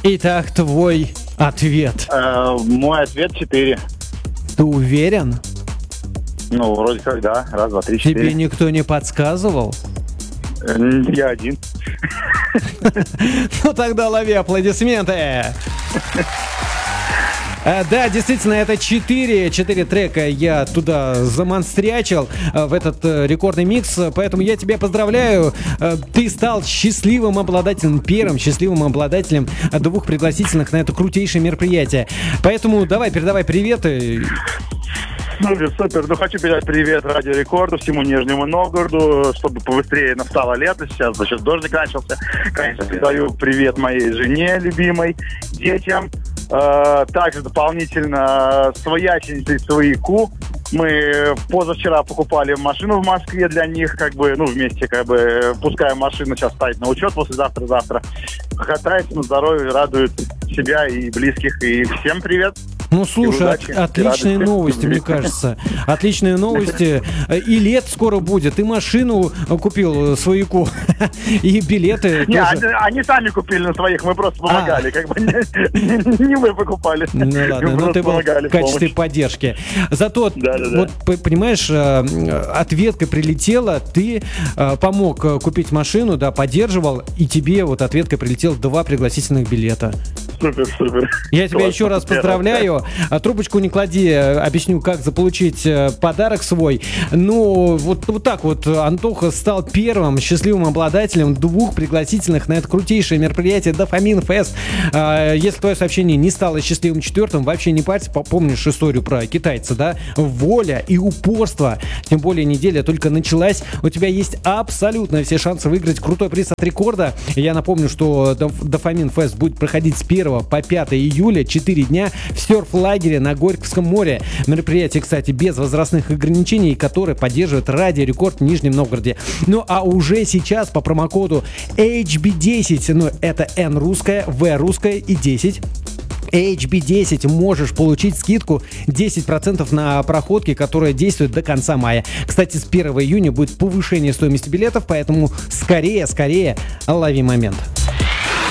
Итак, твой ответ. Мой ответ 4. Ты уверен? Ну, вроде как, да. Раз, два, три, Тебе четыре. никто не подсказывал? Я один. Ну тогда лови аплодисменты. Да, действительно, это 4 трека я туда замонстрячил в этот рекордный микс, поэтому я тебя поздравляю. Ты стал первым счастливым обладателем 2 пригласительных на это крутейшее мероприятие. Поэтому давай, передавай приветы. Супер. Ну, хочу передать привет Радио Рекорду, всему Нижнему Новгороду, чтобы побыстрее настало лето. Сейчас дождик начался. Конечно, передаю привет моей жене любимой, детям. Также дополнительно свояченице и свояку. Мы позавчера покупали машину в Москве для них, вместе, пускаем машину сейчас ставить на учет послезавтра-завтра. Катается на здоровье, радует себя и близких. И всем привет. Ну, слушай, отличные новости, мне кажется. Отличные новости. И лет скоро будет. И машину купил свояку, и билеты Не, тоже. они сами купили на своих, мы просто помогали. Не мы покупали. Ну ладно, но ты был в качестве поддержки. Зато, вот понимаешь, ответка прилетела, ты помог купить машину, да, поддерживал, и тебе вот ответка прилетела 2 пригласительных билета. Супер. Я тебя еще раз поздравляю. Трубочку не клади, объясню, как заполучить подарок свой. Ну, вот так вот Антоха стал первым счастливым обладателем 2 пригласительных на это крутейшее мероприятие Дофамин Фест. Если твое сообщение не стало счастливым 4-м, вообще не парься, помнишь историю про китайца, да? Воля и упорство. Тем более неделя только началась. У тебя есть абсолютно все шансы выиграть крутой приз от Рекорда. Я напомню, что Дофамин Фест будет проходить с 1 по 5 июля, 4 дня в серф-лагере на Горьковском море. Мероприятие, кстати, без возрастных ограничений, которое поддерживает Радио Рекорд в Нижнем Новгороде. Ну а уже сейчас по промокоду HB10, ну это N русская, V русская и 10, HB10 можешь получить скидку 10% на проходки, которая действует до конца мая. Кстати, с 1 июня будет повышение стоимости билетов, поэтому скорее лови момент.